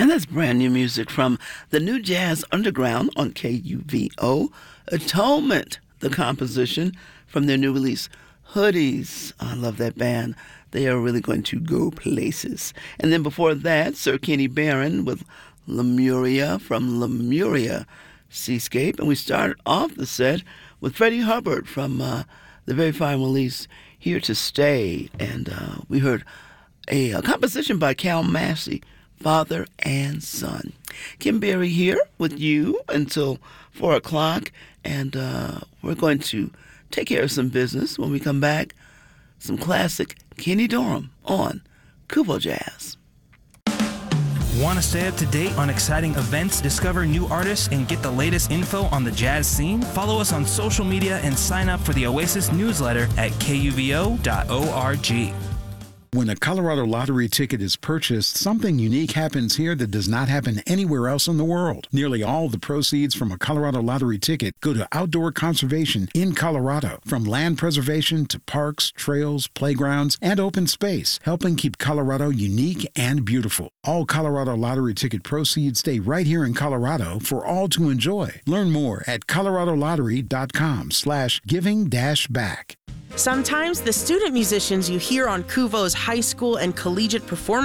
And that's brand new music from the New Jazz Underground on KUVO. Atonement, the composition from their new release, Hoodies. I love that band. They are really going to go places. And then before that, Sir Kenny Barron with Lemuria from Lemuria Seascape. And we started off the set with Freddie Hubbard from the very fine release, Here to Stay. And we heard a composition by Cal Massey, Father and Son. Kim Berry here with you until 4 o'clock, and we're going to take care of some business. When we come back, some classic Kenny Dorham on KUVO Jazz. Want to stay up to date on exciting events, discover new artists, and get the latest info on the jazz scene? Follow us on social media and sign up for the Oasis newsletter at kuvo.org. When a Colorado Lottery ticket is purchased, something unique happens here that does not happen anywhere else in the world. Nearly all the proceeds from a Colorado Lottery ticket go to outdoor conservation in Colorado, from land preservation to parks, trails, playgrounds, and open space, helping keep Colorado unique and beautiful. All Colorado Lottery ticket proceeds stay right here in Colorado for all to enjoy. Learn more at coloradolottery.com/giving-back. Sometimes the student musicians you hear on KUVO's high school and collegiate performance